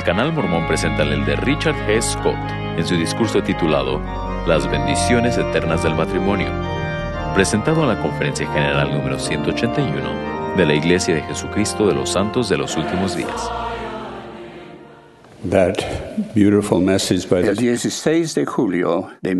El Canal Mormón presenta el de Richard G. Scott en su discurso titulado Las bendiciones eternas del matrimonio, presentado en la Conferencia General número 181 de la Iglesia de Jesucristo de los Santos de los Últimos Días. El 16 de julio de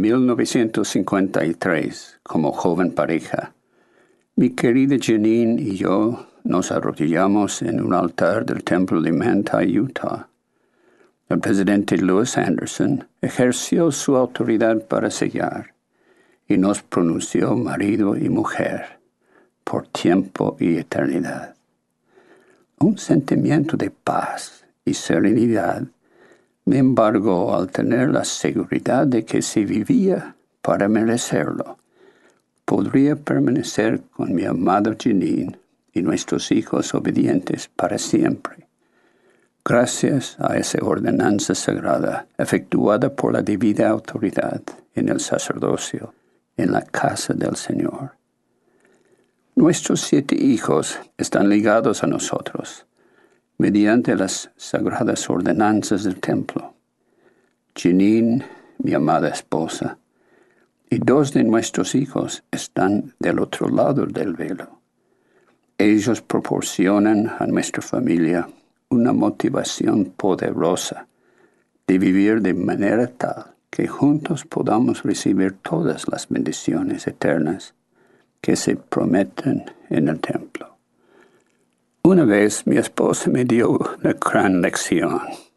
1953, como joven pareja, mi querida Janine y yo nos arrodillamos en un altar del templo de Manti, Utah. El presidente Lewis Anderson ejerció su autoridad para sellar y nos pronunció marido y mujer por tiempo y eternidad. Un sentimiento de paz y serenidad me embargó al tener la seguridad de que si vivía para merecerlo, podría permanecer con mi amada Janine y nuestros hijos obedientes para siempre, gracias a esa ordenanza sagrada efectuada por la divina autoridad en el sacerdocio en la casa del Señor. Nuestros 7 hijos están ligados a nosotros mediante las sagradas ordenanzas del templo. Janine, mi amada esposa, y 2 de nuestros hijos están del otro lado del velo. Ellos proporcionan a nuestra familia una motivación poderosa de vivir de manera tal que juntos podamos recibir todas las bendiciones eternas que se prometen en el templo. Una vez mi esposa me dio una gran lección.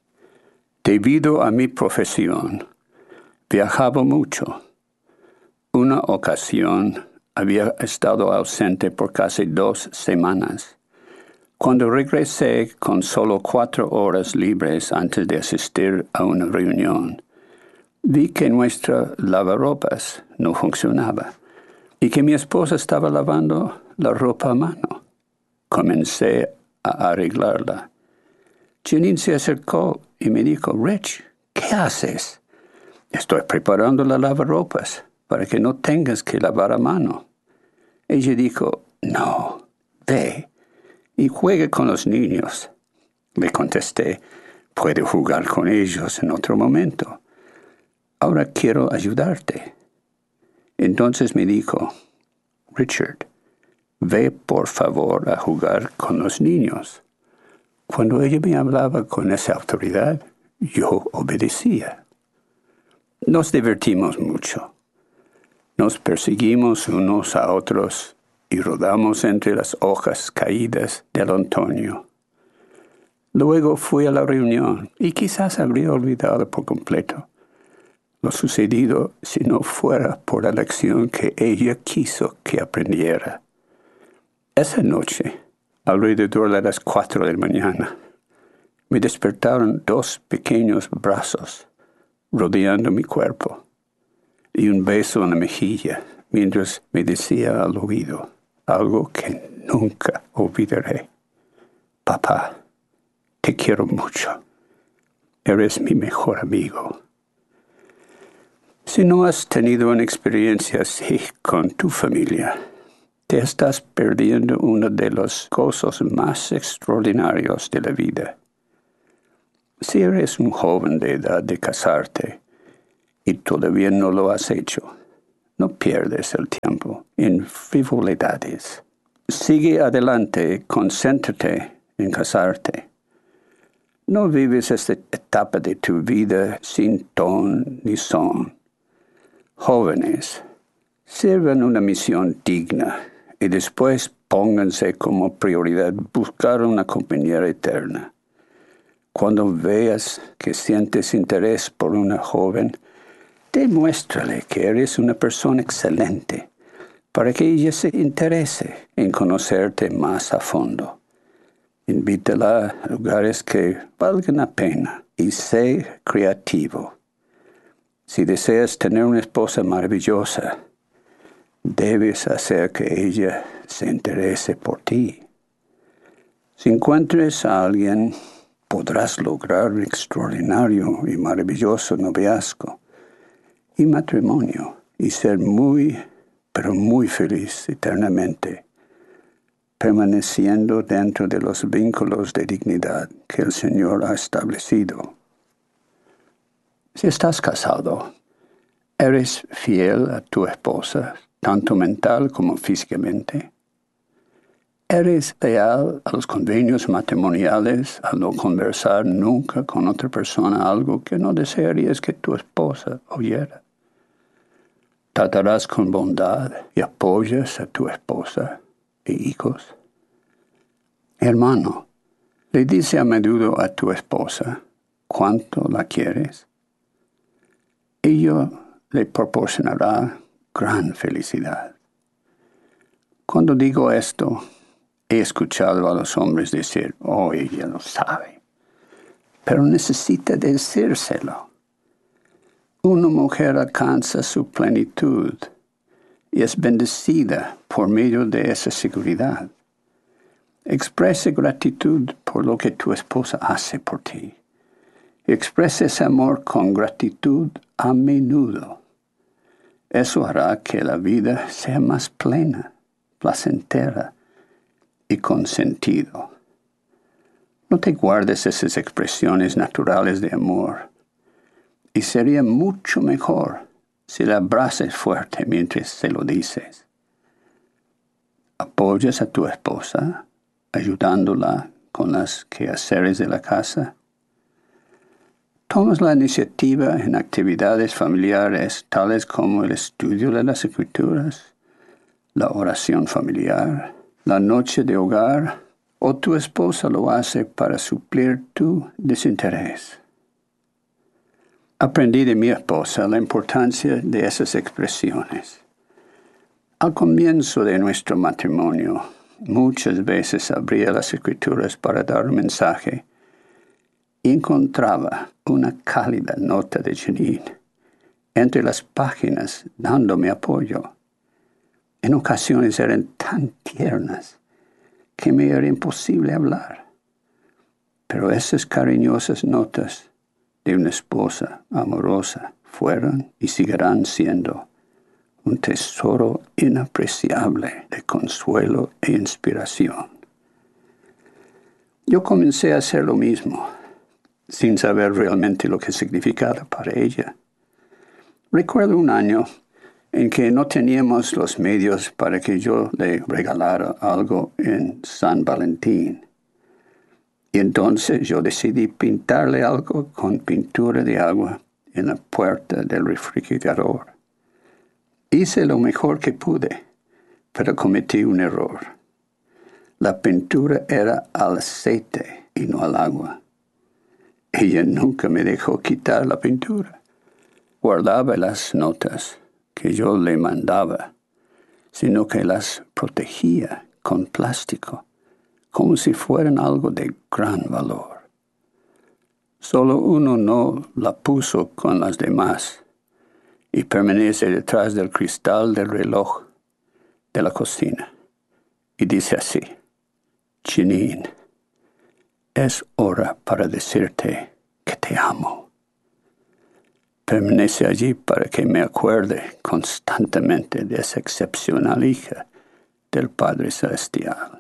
Debido a mi profesión, viajaba mucho. Una ocasión había estado ausente por casi 2 semanas. Cuando regresé con solo 4 horas libres antes de asistir a una reunión, vi que nuestra lavarropas no funcionaba y que mi esposa estaba lavando la ropa a mano. Comencé a arreglarla. Janine se acercó y me dijo, Rich, ¿qué haces? Estoy preparando la lavarropas para que no tengas que lavar a mano. Ella dijo, no, ve y juegue con los niños. Le contesté, puede jugar con ellos en otro momento. Ahora quiero ayudarte. Entonces me dijo, Richard, ve por favor a jugar con los niños. Cuando ella me hablaba con esa autoridad, yo obedecía. Nos divertimos mucho. Nos perseguimos unos a otros y rodamos entre las hojas caídas del otoño. Luego fui a la reunión y quizás habría olvidado por completo lo sucedido si no fuera por la lección que ella quiso que aprendiera. Esa noche, alrededor de las 4 de la mañana, me despertaron 2 pequeños brazos rodeando mi cuerpo y un beso en la mejilla mientras me decía al oído algo que nunca olvidaré. Papá, te quiero mucho. Eres mi mejor amigo. Si no has tenido una experiencia así con tu familia, te estás perdiendo uno de los gozos más extraordinarios de la vida. Si eres un joven de edad de casarte y todavía no lo has hecho, no pierdes el tiempo en frivolidades. Sigue adelante, concéntrate en casarte. No vives esta etapa de tu vida sin ton ni son. Jóvenes, sirvan una misión digna y después pónganse como prioridad buscar una compañera eterna. Cuando veas que sientes interés por una joven, demuéstrale que eres una persona excelente para que ella se interese en conocerte más a fondo. Invítala a lugares que valgan la pena y sé creativo. Si deseas tener una esposa maravillosa, debes hacer que ella se interese por ti. Si encuentres a alguien, podrás lograr un extraordinario y maravilloso noviazgo y matrimonio y ser muy, pero muy feliz eternamente. permaneciendo dentro de los vínculos de dignidad que el Señor ha establecido. Si estás casado, eres fiel a tu esposa, tanto mental como físicamente. Eres leal a los convenios matrimoniales al no conversar nunca con otra persona algo que no desearías que tu esposa oyera. Tratarás con bondad y apoyas a tu esposa e hijos. Hermano, le dice a menudo a tu esposa cuánto la quieres. Ello le proporcionará gran felicidad. Cuando digo esto, he escuchado a los hombres decir, oh, ella lo sabe, pero necesita decírselo. Una mujer alcanza su plenitud y es bendecida por medio de esa seguridad. Exprese gratitud por lo que tu esposa hace por ti. Exprese ese amor con gratitud a menudo. Eso hará que la vida sea más plena, placentera y con sentido. No te guardes esas expresiones naturales de amor, y sería mucho mejor si la abraces fuerte mientras se lo dices. ¿Apoyas a tu esposa, ayudándola con los quehaceres de la casa? ¿Tomas la iniciativa en actividades familiares tales como el estudio de las Escrituras, la oración familiar, la noche de hogar, o tu esposa lo hace para suplir tu desinterés? Aprendí de mi esposa la importancia de esas expresiones. Al comienzo de nuestro matrimonio, muchas veces abría las Escrituras para dar un mensaje y encontraba una cálida nota de Janine entre las páginas dándome apoyo. En ocasiones eran tan tiernas que me era imposible hablar. Pero esas cariñosas notas de una esposa amorosa fueron y seguirán siendo un tesoro inapreciable de consuelo e inspiración. Yo comencé a hacer lo mismo, sin saber realmente lo que significaba para ella. Recuerdo un año en que no teníamos los medios para que yo le regalara algo en San Valentín. Y entonces yo decidí pintarle algo con pintura de agua en la puerta del refrigerador. Hice lo mejor que pude, pero cometí un error. La pintura era al aceite y no al agua. Ella nunca me dejó quitar la pintura. Guardaba las notas que yo le mandaba, sino que las protegía con plástico, como si fueran algo de gran valor. Solo uno no la puso con las demás y permanece detrás del cristal del reloj de la cocina. Y dice así: Janine, es hora para decirte que te amo. Permanece allí para que me acuerde constantemente de esa excepcional hija del Padre Celestial.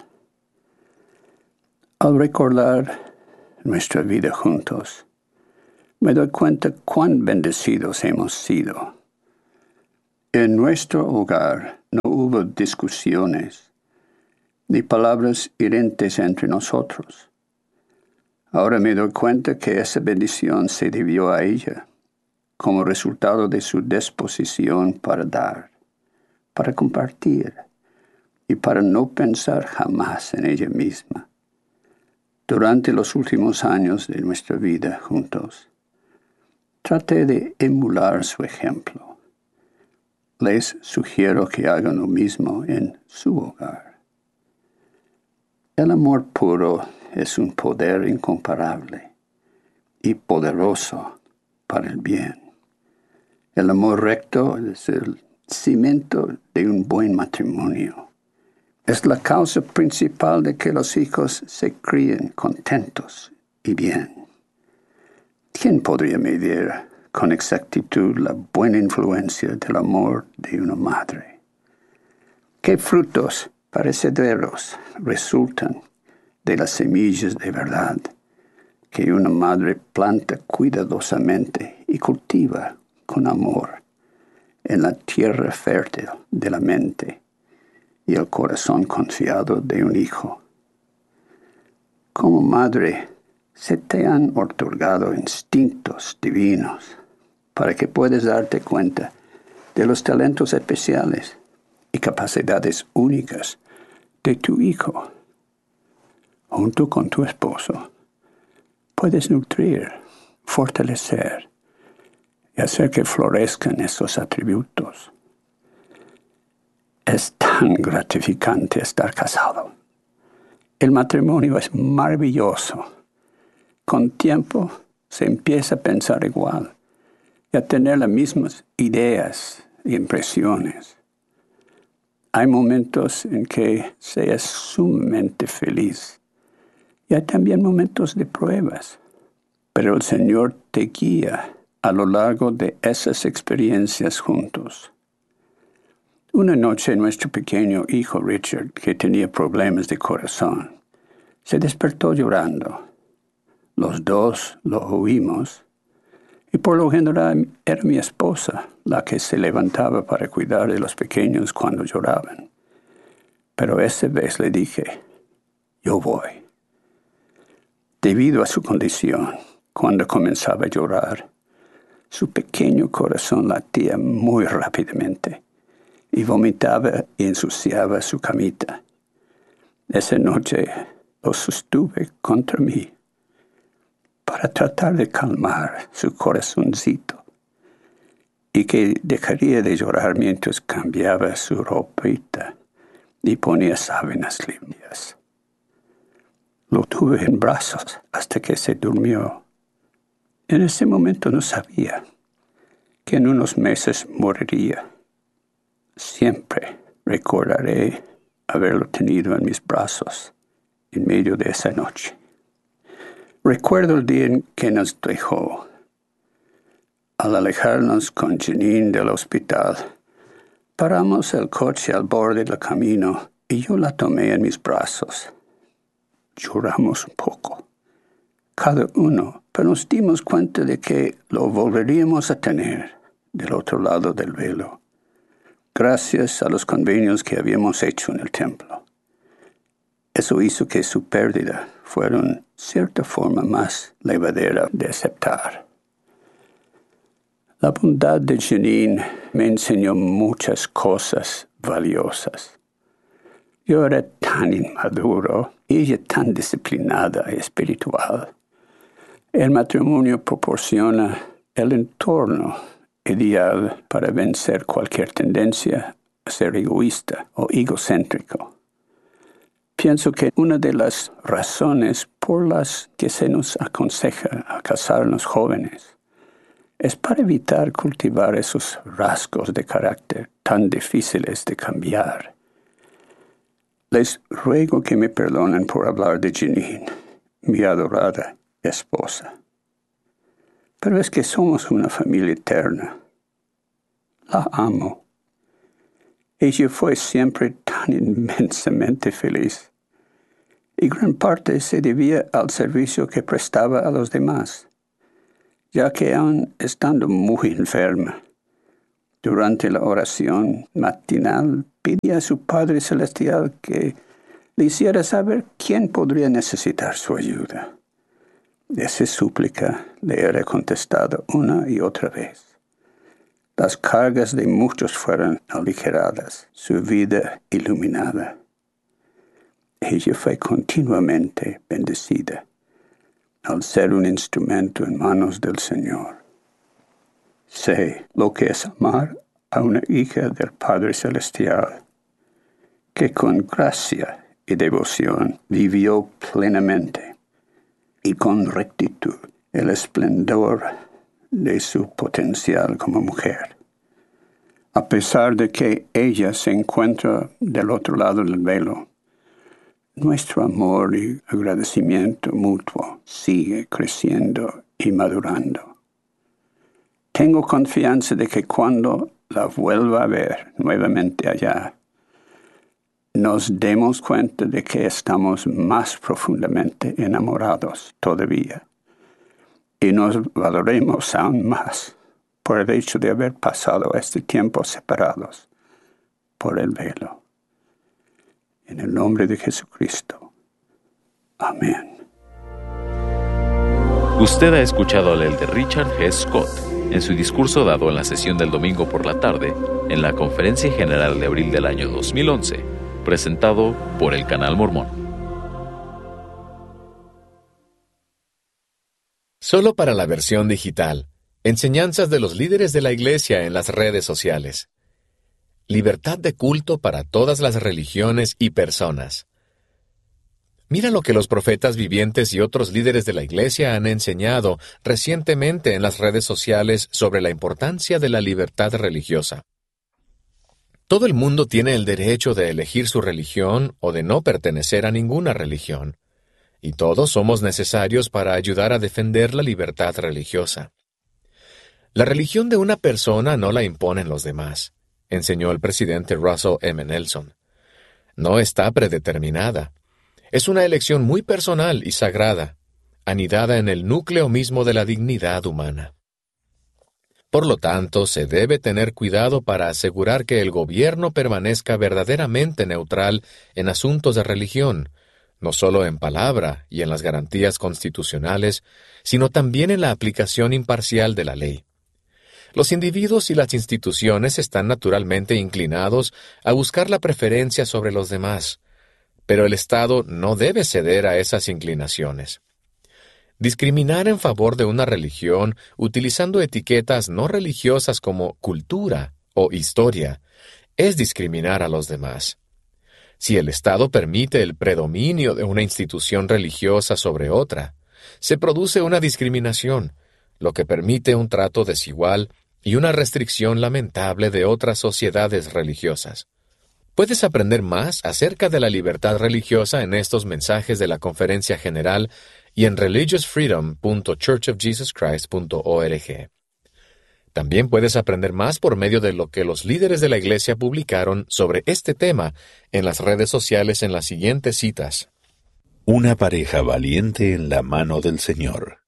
Al recordar nuestra vida juntos, me doy cuenta cuán bendecidos hemos sido. En nuestro hogar no hubo discusiones ni palabras hirientes entre nosotros. Ahora me doy cuenta que esa bendición se debió a ella, como resultado de su disposición para dar, para compartir y para no pensar jamás en ella misma. Durante los últimos años de nuestra vida juntos, traté de emular su ejemplo. Les sugiero que hagan lo mismo en su hogar. El amor puro es un poder incomparable y poderoso para el bien. El amor recto es el cimiento de un buen matrimonio. Es la causa principal de que los hijos se críen contentos y bien. ¿Quién podría medir con exactitud la buena influencia del amor de una madre? ¿Qué frutos parecederos resultan de las semillas de verdad que una madre planta cuidadosamente y cultiva con amor en la tierra fértil de la mente y el corazón confiado de un hijo. Como madre, se te han otorgado instintos divinos para que puedas darte cuenta de los talentos especiales y capacidades únicas de tu hijo. Junto con tu esposo, puedes nutrir, fortalecer y hacer que florezcan esos atributos. Es tan gratificante estar casado. El matrimonio es maravilloso. Con tiempo se empieza a pensar igual y a tener las mismas ideas y impresiones. Hay momentos en que se es sumamente feliz y hay también momentos de pruebas, pero el Señor te guía a lo largo de esas experiencias juntos. Una noche nuestro pequeño hijo Richard, que tenía problemas de corazón, se despertó llorando. Los dos lo oímos y por lo general era mi esposa la que se levantaba para cuidar de los pequeños cuando lloraban. Pero esa vez le dije, yo voy. Debido a su condición, cuando comenzaba a llorar, su pequeño corazón latía muy rápidamente y vomitaba y ensuciaba su camita. Esa noche lo sostuve contra mí para tratar de calmar su corazoncito y que dejaría de llorar mientras cambiaba su ropita y ponía sábanas limpias. Lo tuve en brazos hasta que se durmió. En ese momento no sabía que en unos meses moriría. Siempre recordaré haberlo tenido en mis brazos en medio de esa noche. Recuerdo el día en que nos dejó. Al alejarnos con Janine del hospital, paramos el coche al borde del camino y yo la tomé en mis brazos. Lloramos un poco, cada uno, pero nos dimos cuenta de que lo volveríamos a tener del otro lado del velo, gracias a los convenios que habíamos hecho en el templo. Eso hizo que su pérdida fuera en cierta forma más llevadera de aceptar. La bondad de Janine me enseñó muchas cosas valiosas. Yo era tan inmaduro y ella tan disciplinada y espiritual. El matrimonio proporciona el entorno ideal para vencer cualquier tendencia a ser egoísta o egocéntrico. Pienso que una de las razones por las que se nos aconseja a casarnos jóvenes es para evitar cultivar esos rasgos de carácter tan difíciles de cambiar. Les ruego que me perdonen por hablar de Janine, mi adorada esposa. Pero es que somos una familia eterna. La amo. Ella fue siempre tan inmensamente feliz. Y gran parte se debía al servicio que prestaba a los demás, ya que aun estando muy enferma, durante la oración matinal pedía a su Padre Celestial que le hiciera saber quién podría necesitar su ayuda. Esa súplica le era contestada una y otra vez. Las cargas de muchos fueron aligeradas, su vida iluminada. Ella fue continuamente bendecida al ser un instrumento en manos del Señor. Sé lo que es amar a una hija del Padre Celestial, que con gracia y devoción vivió plenamente y con rectitud el esplendor de su potencial como mujer. A pesar de que ella se encuentra del otro lado del velo, nuestro amor y agradecimiento mutuo sigue creciendo y madurando. Tengo confianza de que cuando la vuelva a ver nuevamente allá, nos demos cuenta de que estamos más profundamente enamorados todavía y nos valoremos aún más por el hecho de haber pasado este tiempo separados por el velo. En el nombre de Jesucristo. Amén. Usted ha escuchado al elder Richard G. Scott en su discurso dado en la sesión del domingo por la tarde en la Conferencia General de abril del año 2011, presentado por el Canal Mormón. Solo para la versión digital. Enseñanzas de los líderes de la Iglesia en las redes sociales. Libertad de culto para todas las religiones y personas. Mira lo que los profetas vivientes y otros líderes de la Iglesia han enseñado recientemente en las redes sociales sobre la importancia de la libertad religiosa. Todo el mundo tiene el derecho de elegir su religión o de no pertenecer a ninguna religión, y todos somos necesarios para ayudar a defender la libertad religiosa. La religión de una persona no la imponen los demás, enseñó el presidente Russell M. Nelson. No está predeterminada. Es una elección muy personal y sagrada, anidada en el núcleo mismo de la dignidad humana. Por lo tanto, se debe tener cuidado para asegurar que el gobierno permanezca verdaderamente neutral en asuntos de religión, no solo en palabra y en las garantías constitucionales, sino también en la aplicación imparcial de la ley. Los individuos y las instituciones están naturalmente inclinados a buscar la preferencia sobre los demás, pero el Estado no debe ceder a esas inclinaciones. Discriminar en favor de una religión utilizando etiquetas no religiosas como cultura o historia es discriminar a los demás. Si el Estado permite el predominio de una institución religiosa sobre otra, se produce una discriminación, lo que permite un trato desigual y una restricción lamentable de otras sociedades religiosas. Puedes aprender más acerca de la libertad religiosa en estos mensajes de la Conferencia General y en religiousfreedom.churchofjesuschrist.org. También puedes aprender más por medio de lo que los líderes de la Iglesia publicaron sobre este tema en las redes sociales en las siguientes citas. Una pareja valiente en la mano del Señor.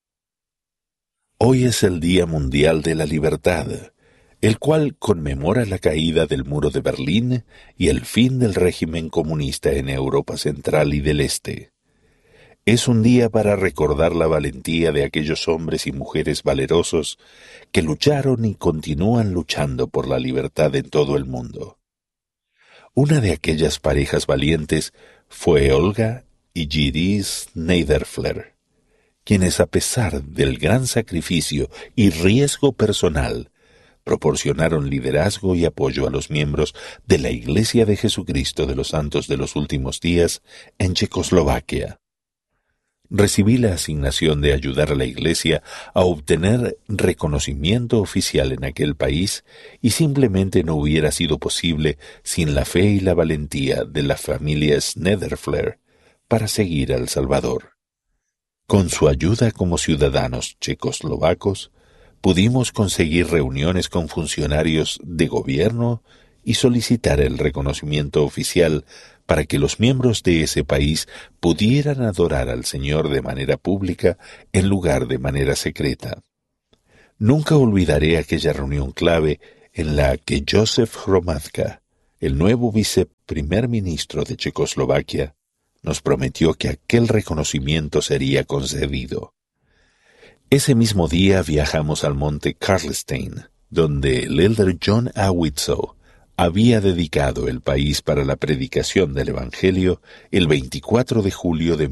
Hoy es el Día Mundial de la Libertad, el cual conmemora la caída del muro de Berlín y el fin del régimen comunista en Europa Central y del Este. Es un día para recordar la valentía de aquellos hombres y mujeres valerosos que lucharon y continúan luchando por la libertad en todo el mundo. Una de aquellas parejas valientes fue Olga y Gyri Schneiderfler, quienes a pesar del gran sacrificio y riesgo personal, proporcionaron liderazgo y apoyo a los miembros de la Iglesia de Jesucristo de los Santos de los Últimos Días en Checoslovaquia. Recibí la asignación de ayudar a la Iglesia a obtener reconocimiento oficial en aquel país y simplemente no hubiera sido posible sin la fe y la valentía de la familia Schneiderfler para seguir al Salvador. Con su ayuda como ciudadanos checoslovacos, pudimos conseguir reuniones con funcionarios de gobierno y solicitar el reconocimiento oficial para que los miembros de ese país pudieran adorar al Señor de manera pública en lugar de manera secreta. Nunca olvidaré aquella reunión clave en la que Josef Hromadka, el nuevo viceprimer ministro de Checoslovaquia, nos prometió que aquel reconocimiento sería concedido. Ese mismo día viajamos al monte Karlstein, donde el elder John A. Widtsoe había dedicado el país para la predicación del Evangelio el 24 de julio de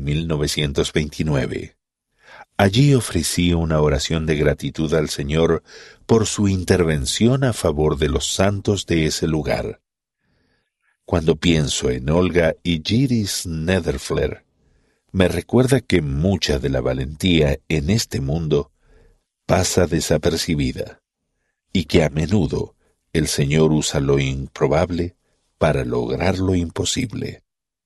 1929. Allí ofrecí una oración de gratitud al Señor por su intervención a favor de los santos de ese lugar. Cuando pienso en Olga y Gyri Schneiderfler, me recuerda que mucha de la valentía en este mundo pasa desapercibida y que a menudo el Señor usa lo improbable para lograr lo imposible.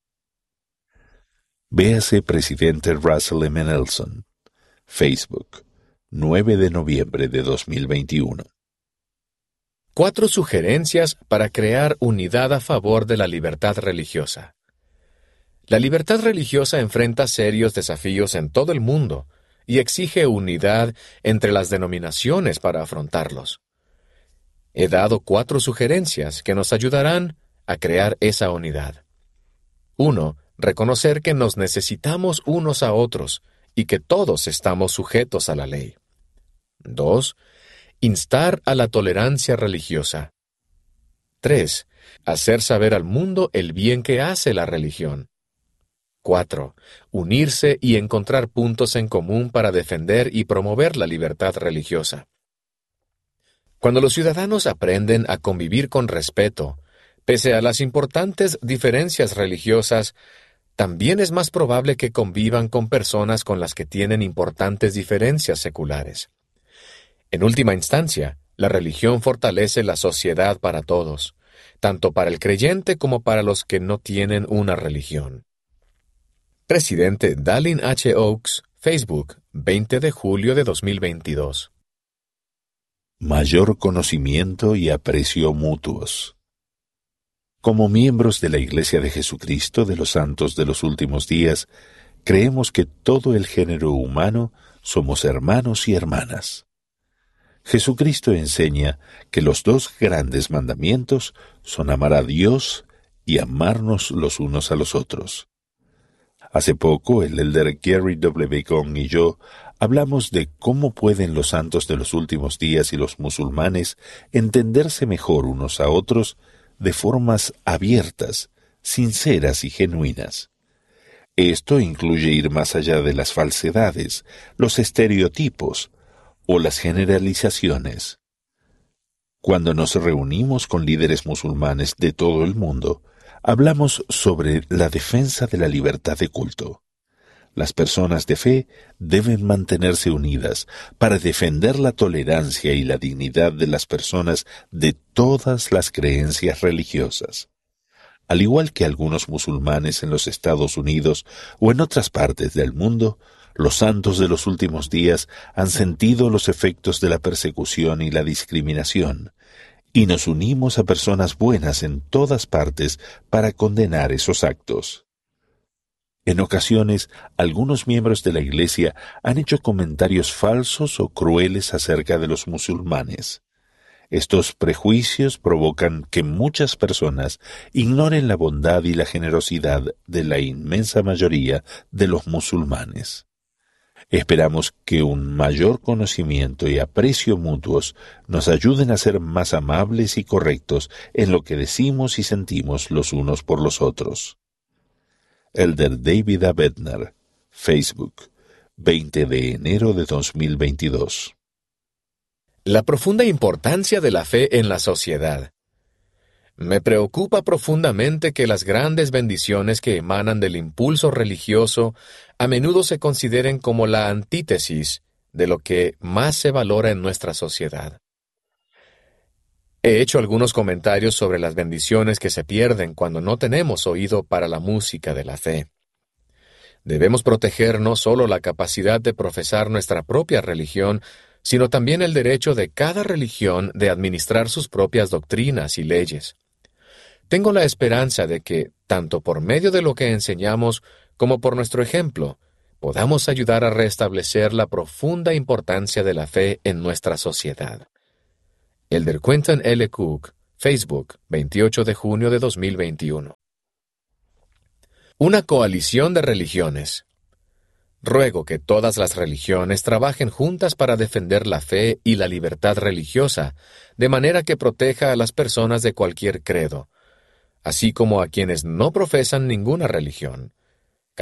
Véase Presidente Russell M. Nelson, Facebook, 9 de noviembre de 2021. 4 sugerencias para crear unidad a favor de la libertad religiosa. La libertad religiosa enfrenta serios desafíos en todo el mundo y exige unidad entre las denominaciones para afrontarlos. He dado 4 sugerencias que nos ayudarán a crear esa unidad. 1. Reconocer que nos necesitamos unos a otros y que todos estamos sujetos a la ley. 2. Instar a la tolerancia religiosa. 3. Hacer saber al mundo el bien que hace la religión. 4. Unirse y encontrar puntos en común para defender y promover la libertad religiosa. Cuando los ciudadanos aprenden a convivir con respeto, pese a las importantes diferencias religiosas, también es más probable que convivan con personas con las que tienen importantes diferencias seculares. En última instancia, la religión fortalece la sociedad para todos, tanto para el creyente como para los que no tienen una religión. Presidente Dallin H. Oaks, Facebook, 20 de julio de 2022. Mayor conocimiento y aprecio mutuos. Como miembros de la Iglesia de Jesucristo de los Santos de los Últimos Días, creemos que todo el género humano somos hermanos y hermanas. Jesucristo enseña que los 2 grandes mandamientos son amar a Dios y amarnos los unos a los otros. Hace poco, el elder Gary W. Gong y yo hablamos de cómo pueden los santos de los últimos días y los musulmanes entenderse mejor unos a otros de formas abiertas, sinceras y genuinas. Esto incluye ir más allá de las falsedades, los estereotipos o las generalizaciones. Cuando nos reunimos con líderes musulmanes de todo el mundo, hablamos sobre la defensa de la libertad de culto. Las personas de fe deben mantenerse unidas para defender la tolerancia y la dignidad de las personas de todas las creencias religiosas. Al igual que algunos musulmanes en los Estados Unidos o en otras partes del mundo, los santos de los últimos días han sentido los efectos de la persecución y la discriminación, y nos unimos a personas buenas en todas partes para condenar esos actos. En ocasiones, algunos miembros de la Iglesia han hecho comentarios falsos o crueles acerca de los musulmanes. Estos prejuicios provocan que muchas personas ignoren la bondad y la generosidad de la inmensa mayoría de los musulmanes. Esperamos que un mayor conocimiento y aprecio mutuos nos ayuden a ser más amables y correctos en lo que decimos y sentimos los unos por los otros. Elder David A. Bednar, Facebook, 20 de enero de 2022. La profunda importancia de la fe en la sociedad. Me preocupa profundamente que las grandes bendiciones que emanan del impulso religioso a menudo se consideren como la antítesis de lo que más se valora en nuestra sociedad. He hecho algunos comentarios sobre las bendiciones que se pierden cuando no tenemos oído para la música de la fe. Debemos proteger no solo la capacidad de profesar nuestra propia religión, sino también el derecho de cada religión de administrar sus propias doctrinas y leyes. Tengo la esperanza de que, tanto por medio de lo que enseñamos como por nuestro ejemplo, podamos ayudar a restablecer la profunda importancia de la fe en nuestra sociedad. Elder Quentin L. Cook, Facebook, 28 de junio de 2021. Una coalición de religiones. Ruego que todas las religiones trabajen juntas para defender la fe y la libertad religiosa, de manera que proteja a las personas de cualquier credo, así como a quienes no profesan ninguna religión,